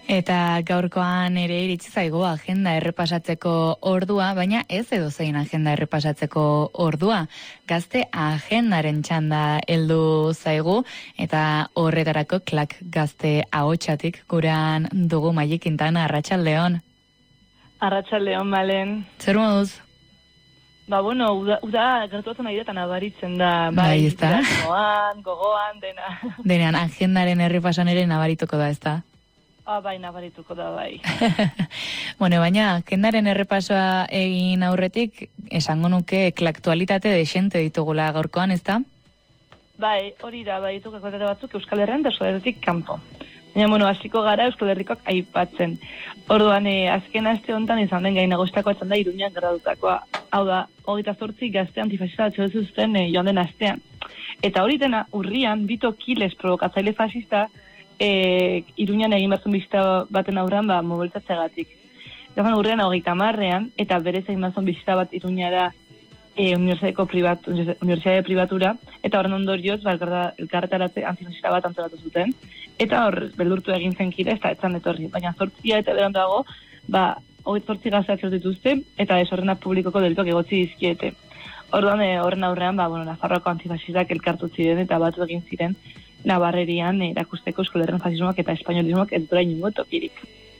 Eta gaurkoan ere iritsi zaigu agenda errepasatzeko ordua, baina ez edozein agenda errepasatzeko ordua. Gazte agendaren txanda heldu zaigu, eta horretarako klak gazte ahotsatik gurean dugu Maili Quintana. Arratsaldeon. Arratsaldeon, Malen. Zer moduz? Bueno, uda gertuatzen ari da nabaritzen da. Bai, ez da? Gogoan, dena. Denean, agendaren errepasan ere nabarituko da, ez da? Bai, nabarituko da, bai. Bueno, baina, agendaren errepasoa egin aurretik, esango nuke klaktualitate desente ditugula gaurkoan, ez da? Bai, hori da, bai, dituk aktualitate batzuk Euskal Herrian da Euskal Herritik kanpo. Baina, hasiko gara Euskal Herrikoak aipatzen. Orduan, azken aste honetan izan den gai nagusietakoa izan da Iruñean gertatutakoa. Hau da, 28 gazte antifasista atxilotu zuten joan den astean. Eta hori dena, urrian, Bito Kiles provokatzaile fascista Iruñan egin batzun bizita baten aurran mobilizatzeagatik. Gazan urrian 30ean, eta berez egin batzun bizita bat Iruñara unibertsitate pribatura, eta horren ondorioz elkarretaratze antifascista bat antolatu zuten. Eta hor, beldurtu egin zen Kiles, eta etzan etorri. Baina 8 eta berantago, 28 gazte atxilotu dituzte, eta desorrena publikoko delituak egotzi dizkiete. Orduan, horren aurrean, Nafarroako antifasistak elkartu ziren eta batu egin ziren Navarrerian erakusteko Euskal Herrian fasismoak eta espainolismoak ez dura inungo tokirik.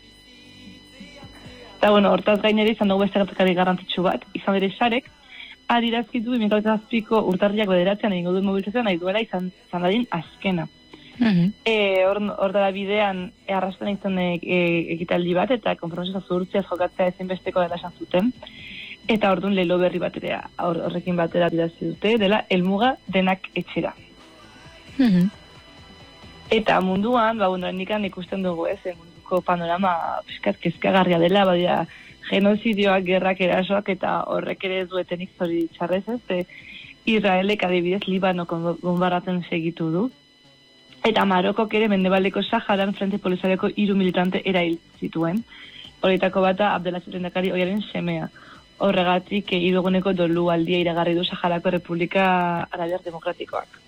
Eta, hortaz gainera izan dugu beste gertakari garrantzitsu bat, izan ere sarek, adirazkitu 2007ko urtarriak bederatzean egingo duen mobilizazioa nahi duela izan dadin azkena. Hor dara bidean arrasten izan ekitaldi bat eta konformazioa zuhurtziaz jokatzea ezinbesteko dela esan zuten. Eta orduan lelo berri batera horrekin batera adierazi dute dela helmuga denak etxera. Eta munduan, nikan ikusten dugu munduko panorama piskat kezkagarria dela, badira genozidioak, gerrak, erasoak eta horrek ere ez duetenik zori txarrez ez, Israelek adibidez Libanoko bonbardatzen segitu du. Eta Marokok ere Mendebaldeko Saharan Frente Polisarioko 3 militante erail zituen. Horietako bata Abdelaziz lehendakari ohiaren semea. Horregatik hiruguneko dolu aldia iragarri du Saharako Republika Arabiar Demokratikoak.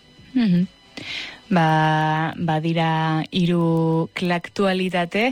Badira 3 klaktualitate,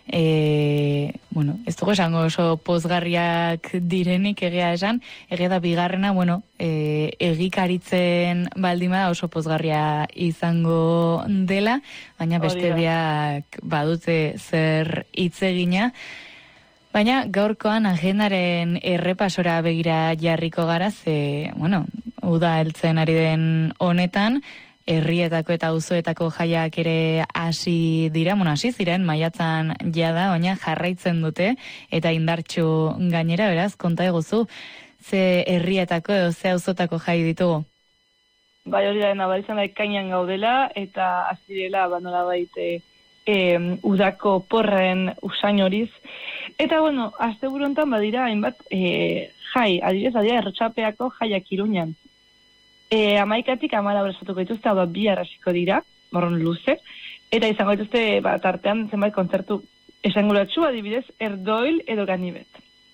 ez dugu esango oso pozgarriak direnik egia esan, egia da bigarrena, egikaritzen baldima oso pozgarria izango dela, baina beste biak badute zer hitz egina. Baina gaurkoan agendaren errepasora begira jarriko gara, uda heltzen ari den honetan, herrietako eta auzoetako jaiak ere hasi dira, hasi ziren maiatzan jada, baina jarraitzen dute, eta indartsu gainera, beraz, konta eguzu, ze herrietako edo ze auzotako jai ditugu? Bai, hori da, nabaritzen da ekainan gaudela, eta azirela, nolabait udako porren usain horiz. Eta, asteburu honetan badira, hainbat jai, adibidez, badira errotxapeako jaiak Iruñan. 11-tik 14 esatuko dituzte, bi arrasiko dira, morron luze, eta izango dituzte tartean zenbait kontzertu esanguratsu, adibidez, Erdoil edo Ganibet.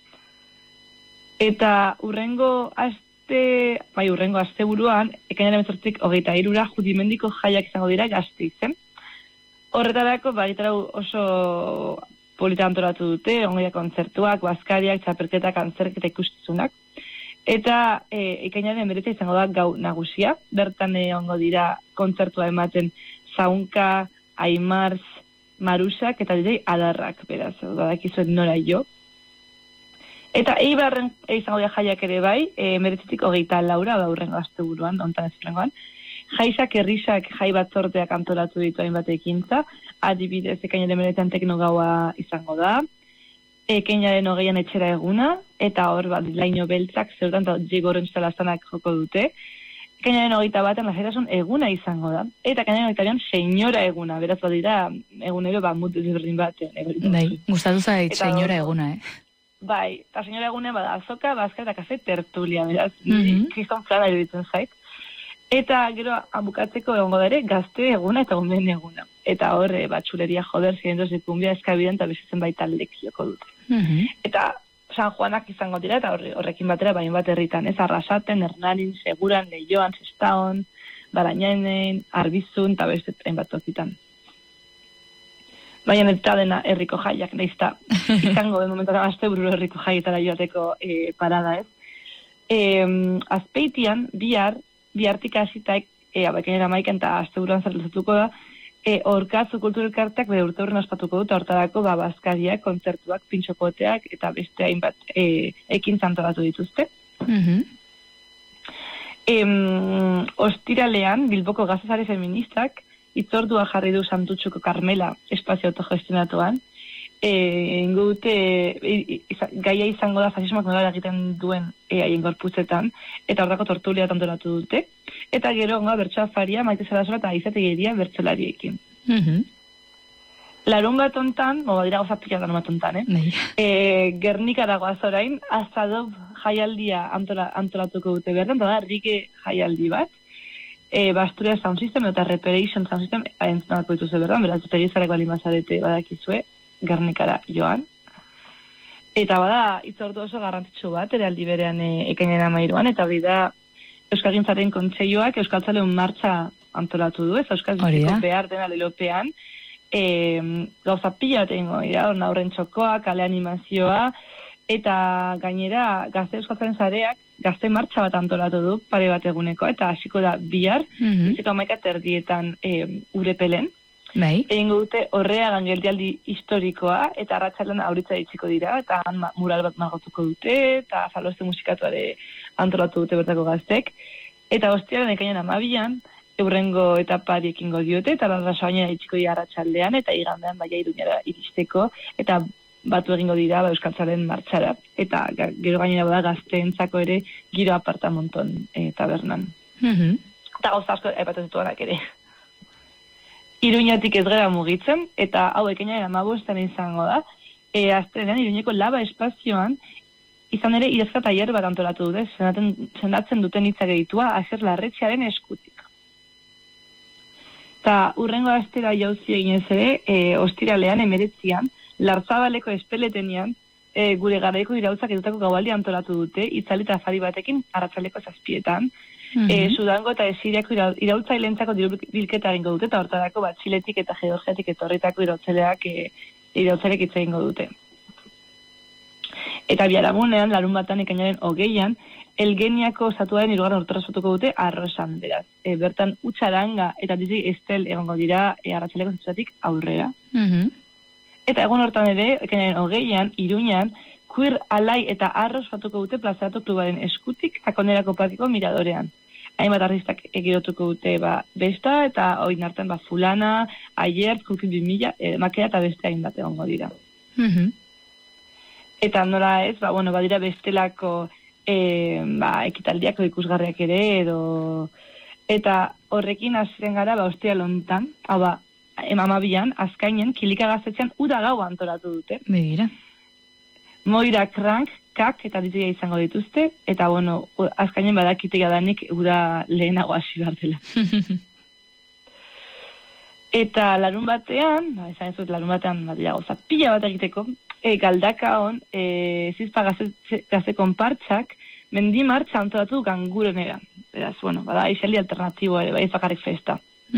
Eta urrengo asteburuan, ekainaren 18-tik 23-ra Judimendiko jaiak izango dira Gasteizen. Horretarako, oso polita antolatu dute, ongoia kontzertuak, bazkariak, txapelketak, antzerketa ikuskizunak. Eta ekainaren 19 izango da gau nagusia, bertan ongo dira kontzertua ematen Zaunka, Aimars, Marusak eta DJ Adarrak, beraz, badakizuen nora jo. Eta Eibarren izango dira jaiak ere bai, 19-tik 24, urrengo asteburuan, ontan ez urrengoan, Jaisak Herrisak jai batzorteak antolatu ditu hainbat ekintza, adibidez ekainaren 19 tekno gaua izango da, ekainaren 20 etxera eguna, eta hor laino beltzak zeutan eta jigorren salazanak joko dute. Ekainaren 21 lasaitasun eguna izango da, eta ekainaren 22 senyora eguna, beraz badira egunero mutu ezberdin batean. Gustatu zait senyora eguna, Bai, eta senyora eguna bada azoka, bazka eta kafe tertulia, beraz, kriston plana iruditzen zait. Eta gero bukatzeko egongo da ere gazte eguna eta umen eguna. Eta hor, txuleria joder, zirendoz dikumbia eskabiden eta bizitzen baita lekioko dute. Eta San Juanak izango dira, eta horrekin batera bain bat herritan, Arrasaten, Hernanin, Seguran, Leioan, Sestaon, Barañainen, Arbizun, eta beste bat tokitan. baina eta dena herriko jaiak, naizta izango den momentan asteburu herriko jaietara joateko parada, ez? Azpeitian, bihartik hasitaik, abekainera maiken eta asteburuan zerlezatuko da, Orkatzu kulturelkarteak bere urte horren ospatuko dut, hortarako bazkariak, kontzertuak, pintxokoteak eta beste hainbat ekintza antolatu dituzte. Ostiralean, Bilboko Gaztesare Feministak hitzordua jarri du Santutxuko Karmela espazio autogestionatuan. Ingo dute gaia izango da fasismoak nola egiten duen haien gorputzetan, eta hortako tortulia antolatu dute. Eta gero bertsoa faria, Maite Zarasola eta Aizategiria bertsolariekin. Larun bat ontan, dira gozapila larun bat ontan, Gernikara goaz orain, Azadob jaialdia antolatuko dute berden, da rike jaialdi bat, Basturia Sound System eta Reparation Sound System entzunatuko dituzte berden, beraz, tegizareko alimazarete badakizue, Gernikara joan. Eta bada, itzordu oso garrantzitsu bat, ere aldi berean ekainaren 13an, eta hori da Euskalgintzaren Kontseiluak Euskaltzaleon martxa antolatu du, ez Euskalgintzeko behar dena lelopean, gauza pila bat egingo dira, aurren txokoa, kale animazioa, eta gainera gazte Euskaltzaren zareak gazte martxa bat antolatu du, pare bat eguneko, eta hasiko da bihar, izeko 11:00 Urepelen. Egingo dute Horreagan geldialdi historikoa, eta arratsaldean auritza itxiko dira, eta mural bat margotuko dute, eta faloste musikatuare antolatu dute bertako gaztek. Eta ostiralean ekainaren 12an, eurrengo etapari ekingo diote, eta Larrasoainera itxiko dira arratsaldean, eta igandean Iruñera iristeko, eta batu egingo dira Euskaltzaren martxara. Eta gero gainera bada gazteentzako ere giro apartamonton tabernan. Eta gauza asko aipatu dituanak ere. Iruñatik ez gara mugitzen, eta hau ekainaren 15an izango da, astelehenean Iruñeko Laba espazioan, izan ere idazka tailer bat antolatu dute, sendatzen duten hitzak editua Aser Larretxearen eskutik. Eta urrengo astera jauzi eginez ere, ostiralean 19an, Lartzabaleko espeletenean, gure garaiko irautzak edutako gaualdi antolatu dute, itzali eta afari batekin, arratsaleko 7etan, Sudango eta Esiriako iraultzailentzako bilketa egingo dute, eta hortarako Txiletik eta Georgiatik etorritako irautzaileak hitz egingo dute. Eta biharamunean, larun batan ekainaren 20an, Elgeniako zatuaren 3. urtera ospatuko dute Arrosan, beraz. Bertan Utxaranga eta DJ Estel egongo dira arratsaleko 7etik aurrera. Eta egun hortan ere, ekainaren 20an, Iruñan, Queer Alai eta Arros ospatuko dute Plazaratu klubaren eskutik, Sakonerako parkeko miradorean. Hainbat artistak egirotuko dute besta, eta oin hartan Fulana, Aiert, Kulkin 2000, Makea eta beste hainbat egongo dira. Eta nola ez, badira bestelako ekitaldiak ikusgarriak ere, eta horrekin hasiren gara, ostiral hontan, hau 12an, Azkainen, Kilika gaztetxean, uda gau antolatu dute. Begira. Moira Krank, Kak eta DJ izango dituzte, eta Azkainen badakitega danik uda lehenago hasi behar dela. Eta larun batean, badira goza pila bat egiteko, Galdakaon, Zizpa gazte konpartxak, mendi martxa antolatu Gangurenera. Beraz, bada izeldi alternatibo ere, ez bakarrik festa.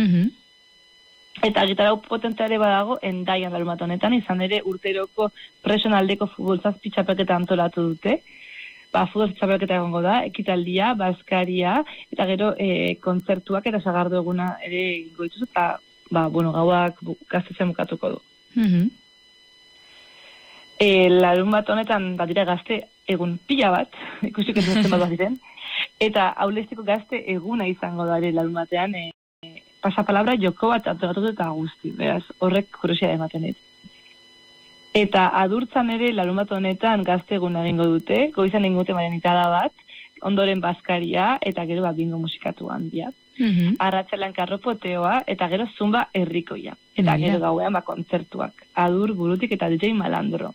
Eta gitarau potentea ere badago Endaian larun bat honetan, izan ere urteroko presonaldeko futbolzazpi txapelketa antolatu dute. Futbolzazpi txapelketa egongo da, ekitaldia, bazkaria, eta gero kontzertuak eta sagardo eguna ere egingo dituz, eta gauak gaztetzen bukatuko du. Larun bat honetan badira gazte egun pila bat, ikusik entzuten bat diren, eta aulestiko gazte eguna izango da ere larun batean, pasapalabra joko bat antolatu eta guzti, beraz, horrek kuriosia ematen dit. Eta adurtzan ere, larun bat honetan gazte egun egingo dute, goizan egingo dute marianitada bat, ondoren bazkaria, eta gero bingo musikatu handia. Arratsaldean karropoteoa, eta gero zumba herrikoia. Eta gero gauean kontzertuak. Adur, Burutik eta DJ Malandro.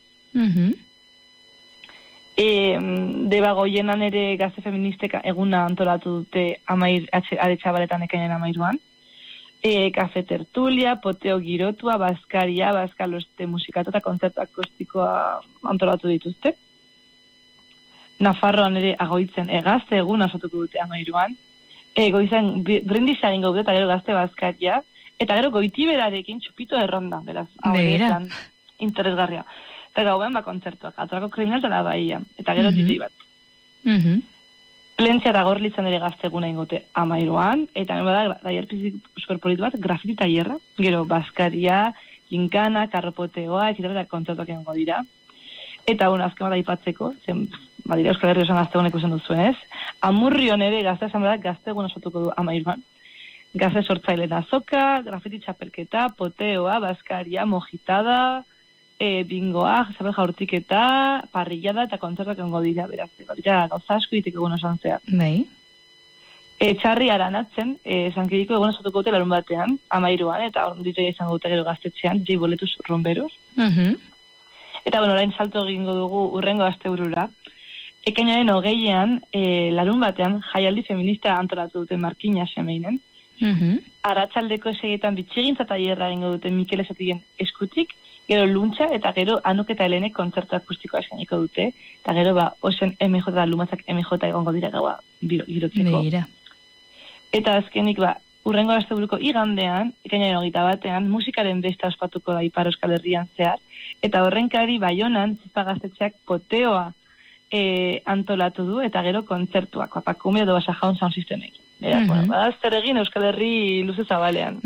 Debagoienan ere gazte feministeka eguna antolatu dute Aretxabaletan ekainen 13an. Kafe tertulia, poteo girotua, bazkaria, bazkaloste musikatu eta kontzertu akustikoa antolatu dituzte. Nafarroan ere Agoitzen gazte eguna osatuko dute 13an. Goizan brindisa egingo dute eta gero gazte bazkaria, Eta gero Goitiberarekin txupito erronda, beraz. Begira. Interesgarria. Eta gauen kontzertuak, atorako kriminal eta la bahia. Eta gero DJ bat. Plentzia eta Gorlitzan ere gazteguna ingote 13an, eta bada tailer superpolit bat, grafiti tailerra, gero Baskaria, ginkana, karropoteoa, eta kontzertuak egongo dira. Eta azken bat aipatzeko, zen, badira Euskal Herri osan gaztegunak ikusten duzuen ez, Amurrion ere gazte esan bada gaztegun osatuko du 13an. Gazte sortzaileen azoka, grafiti txapelketa, poteoa, Baskaria, mojitada, bingoa, zabel jaurtiketa, parrillada eta kontzertuak egongo dira, beraz. Badira gauza asko egiteko egun osan zehar. Bai. Txarri aranatzen, zankidiko egun osatuko dute larun batean, 13an, eta DJ izango dute gero gaztetxean, DJ Boletus Rumberos. Eta, orain salto egingo dugu urrengo asteburura. Ekainaren 20an, larun batean, jaialdi feminista antolatu dute Markina Semeinen. Arratsaldeko esegetan bitxegintza tailerra egingo dute Mikel Esatigen eskutik, gero luntxa eta gero Anuk eta Helenek kontzertu akustikoa eskainiko dute, eta gero osen MJ da lumatzak MJ egongo dira gaua girotzeko. Eta azkenik urrengo asteburuko igandean, ekainaren 21an, musikaren besta ospatuko da Ipar Euskal Herrian zehar, eta horrenkari Baionan Zizpa Gaztetxeak poteoa antolatu du, eta gero kontzertuak, Pakumea edo Basa Jaun Sound Systemekin. Beraz, zer egin Euskal Herri luze zabalean.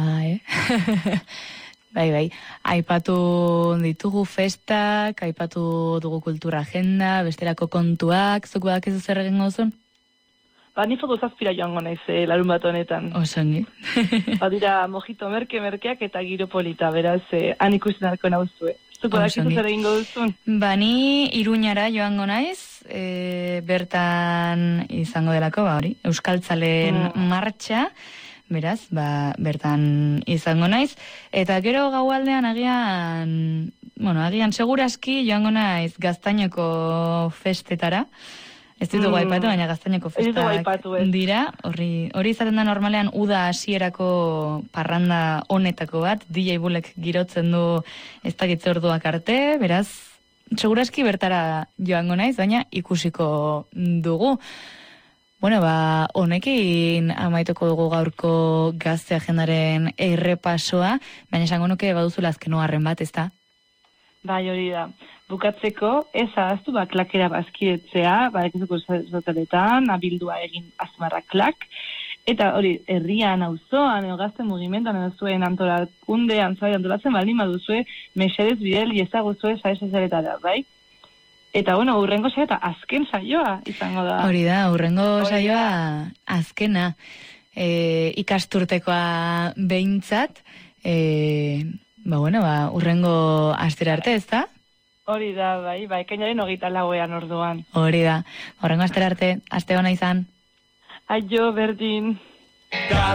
Bai. Aipatu ditugu festak, aipatu dugu kultura agenda, besterako kontuak, zuk badak ez zer egin gauzun? Ni foto zazpira joango naiz larun bat honetan. Osongi. Dira mojito merkeak eta giro polita, beraz, han ikusten arko nauzue. Zuk badak ez zer egin gauzun? Ni Iruñara joango naiz, bertan izango delako, Euskaltzaleen martxa, beraz, bertan izango naiz, eta gero gaualdean agian seguraski joango naiz Gaztainoko festetara, ez ditugu aipatu, baina Gaztainoko festak dira, hori izaten da normalean uda hasierako parranda honetako bat, DJ Bulek girotzen du ez dakitze orduak arte, beraz, seguraski bertara joango naiz, baina ikusiko dugu. Honekin amaituko dugu gaurko gazte agendaren errepasoa, baina esango nuke baduzula azkenu harren bat, ez da? Bai, hori da. Bukatzeko, ez ahaztu, klakera bazkidetzea, ekizuko zoteletan, abildua egin azmarra klak, eta hori, herrian, auzoan, gazte mugimenduan, zuen antolakunde, antolatzen baldin baduzue, mesedez bidel, ezaguzue, zarezaretara, bai? Eta, urrengo saioa eta azken saioa izango da. Hori da, urrengo saioa azkena. Ikasturtekoa behintzat, urrengo astera arte, ez da? Hori da, bai, ekainaren 24an orduan. Hori da, urrengo astera arte, aste hona izan. Aio, berdin.